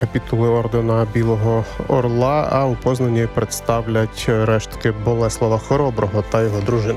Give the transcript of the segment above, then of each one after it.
Капітули ордена Білого Орла, а у Познані представлять рештки Болеслава Хороброго та його дружини.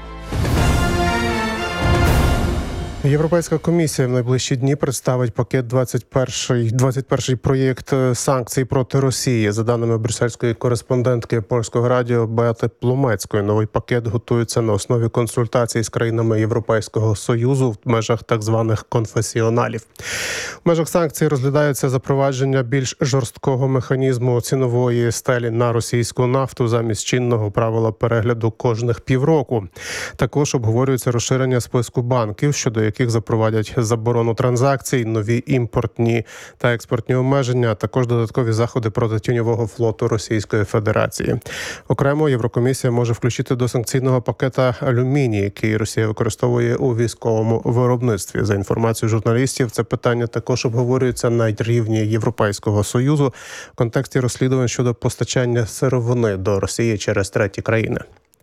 Європейська комісія в найближчі дні представить пакет 21 проєкт санкцій проти Росії. За даними брюссельської кореспондентки Польського радіо Беати Плумецької, новий пакет готується на основі консультацій з країнами Європейського Союзу в межах так званих конфесіоналів. В межах санкцій розглядається запровадження більш жорсткого механізму цінової стелі на російську нафту замість чинного правила перегляду кожних півроку. Також обговорюється розширення списку банків, щодо яких запровадять заборону транзакцій, нові імпортні та експортні обмеження, а також додаткові заходи проти тіньового флоту Російської Федерації. Окремо, Єврокомісія може включити до санкційного пакета алюміній, який Росія використовує у військовому виробництві. За інформацією журналістів, це питання також обговорюється на рівні Європейського Союзу в контексті розслідувань щодо постачання сировини до Росії через треті країни.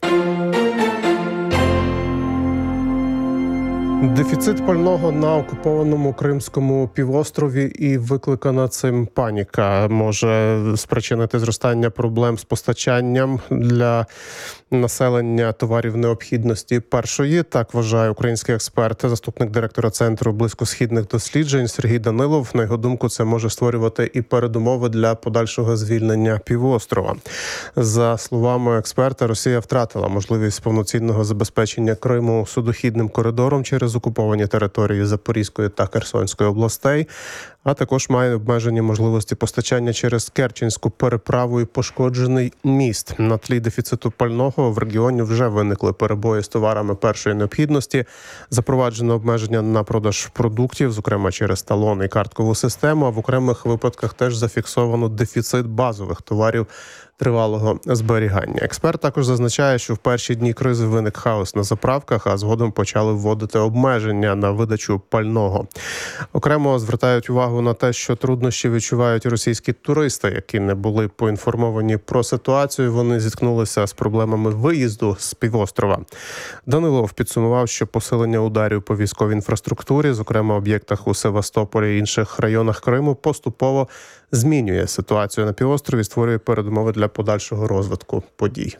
Дефіцит пального на окупованому Кримському півострові і викликана цим паніка може спричинити зростання проблем з постачанням для населення товарів необхідності першої. Так вважає український експерт, заступник директора Центру близькосхідних досліджень Сергій Данилов. На його думку, це може створювати і передумови для подальшого звільнення півострова. За словами експерта, Росія втратила можливість повноцінного забезпечення Криму судохідним коридором через окуповані території Запорізької та Херсонської областей, а також має обмежені можливості постачання через Керченську переправу і пошкоджений міст. На тлі дефіциту пального в регіоні вже виникли перебої з товарами першої необхідності, запроваджено обмеження на продаж продуктів, зокрема через талон і карткову систему, а в окремих випадках теж зафіксовано дефіцит базових товарів тривалого зберігання. Експерт також зазначає, що в перші дні кризи виник хаос на заправках, а згодом почали вводити обмеження на видачу пального. Окремо звертають увагу на те, що труднощі відчувають російські туристи, які не були поінформовані про ситуацію. Вони зіткнулися з проблемами виїзду з півострова. Данилов підсумував, що посилення ударів по військовій інфраструктурі, зокрема об'єктах у Севастополі і інших районах Криму, поступово змінює ситуацію на півострові, створює передумови для подальшого розвитку подій.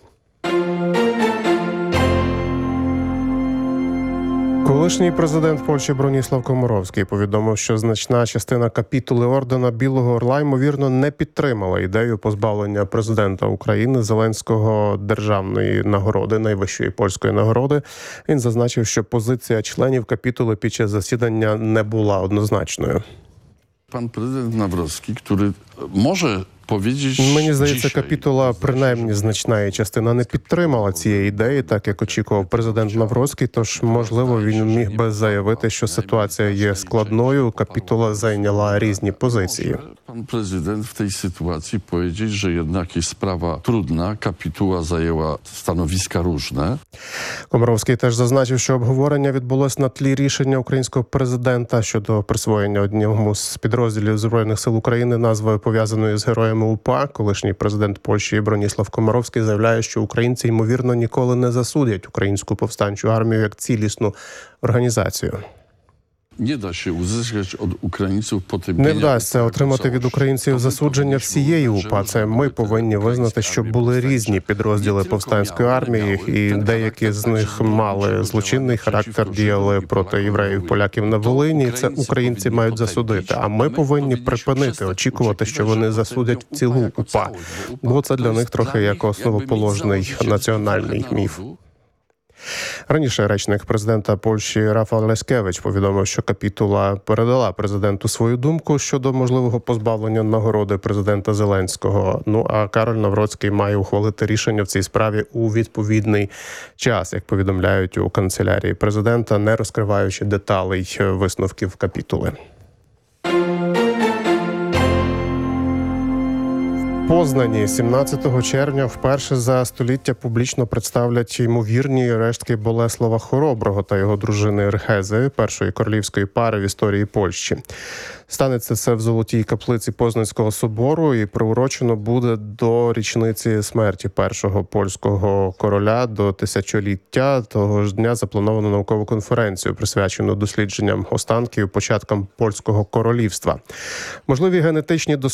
Колишній президент Польщі Броніслав Комаровський повідомив, що значна частина капітули ордена Білого Орла, ймовірно, не підтримала ідею позбавлення президента України Зеленського державної нагороди, найвищої польської нагороди. Він зазначив, що позиція членів капітули під час засідання не була однозначною. Пан президент Навроцький, який може powiedzieć... Мені здається, капітула, принаймні значна її частина, не підтримала цієї ідеї, так як очікував президент Навроцький, тож, можливо, він міг би заявити, що ситуація є складною, капітула зайняла різні позиції. Пан президент в tej sytuacji powiedzieć, że jednak jest sprawa trudna, kapituła zajęła stanowiska różne. Комаровський теж зазначив, що обговорення відбулось на тлі рішення українського президента щодо присвоєння одному з підрозділів Збройних сил України назви, пов'язаної з героями УПА. Колишній президент Польщі Броніслав Комаровський заявляє, що українці, ймовірно, ніколи не засудять українську повстанчу армію як цілісну організацію. Не вдасться отримати від українців засудження всієї УПА. Це ми повинні визнати, що були різні підрозділи повстанської армії, і деякі з них мали злочинний характер, діяли проти євреїв, поляків на Волині. Це українці мають засудити. А ми повинні припинити очікувати, що вони засудять цілу УПА. Бо це для них трохи як основоположний національний міф. Раніше речник президента Польщі Рафал Лескевич повідомив, що капітула передала президенту свою думку щодо можливого позбавлення нагороди президента Зеленського. А Кароль Навроцький має ухвалити рішення в цій справі у відповідний час, як повідомляють у канцелярії президента, не розкриваючи деталей висновків капітули. Познані 17 червня вперше за століття публічно представлять ймовірні рештки Болеслава Хороброго та його дружини Ргези, першої королівської пари в історії Польщі. Станеться це в Золотій каплиці Познанського собору і приурочено буде до річниці смерті першого польського короля, до тисячоліття. Того ж дня заплановано наукову конференцію, присвячену дослідженням останків, початкам польського королівства. Можливі генетичні